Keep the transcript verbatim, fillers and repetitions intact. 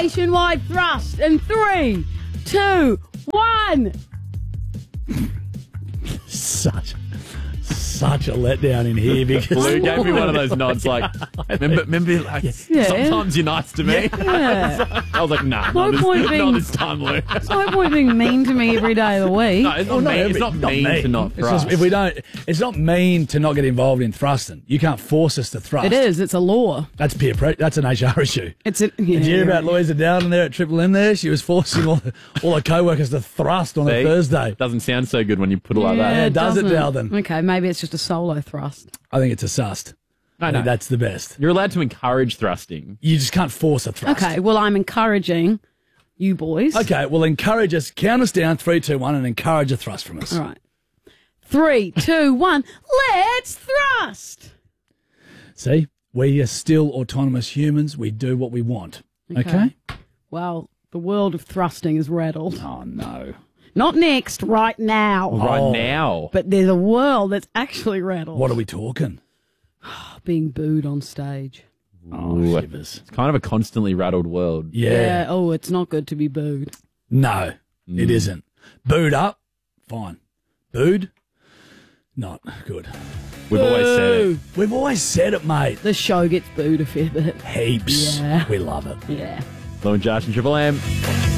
nationwide thrust in three, two, one. Such, such a letdown in here because Blue gave me one of those nods like, remember, remember like, Yeah. sometimes you're nice to me. Yeah. I was like, nah, No not, this, point not being- this time, Lou. There's no point being mean to me every day of the week. No, it's not, Well, not mean, every- it's not, not mean, to not It's just, thrust. if we don't, it's not mean to not get involved in thrusting. You can't force us to thrust. It is. It's a law. That's peer pressure. That's an H R issue. It's a, yeah. Did you hear about Louisa Dowden there at Triple M there? She was forcing all, all her co-workers to thrust on See? a Thursday. Doesn't sound so good when you put it like that. Yeah, does it, doesn't. Dowden? Okay, maybe it's just a solo thrust. I think it's a sust. No, I no. think that's the best. You're allowed to encourage thrusting. You just can't force a thrust. Okay, well, I'm encouraging you boys. Okay, well, encourage us. Count us down, three, two, one, and encourage a thrust from us. All right. Three, two, one. Let's thrust. See, we are still autonomous humans. We do what we want. Okay? Well, the world of thrusting is rattled. Oh, no. Not next, right now. Right Oh. now. But there's a world that's actually rattled. What are we talking? Being booed on stage. Oh, Ooh. shivers. It's kind of a constantly rattled world. Yeah. Oh, it's not good to be booed. No, Mm. it isn't. Booed up, fine. Booed, not good. We've always said it. We've always said it, mate. The show gets booed a fair bit. Heaps. Yeah. We love it. Yeah. Lou and Josh and Triple M.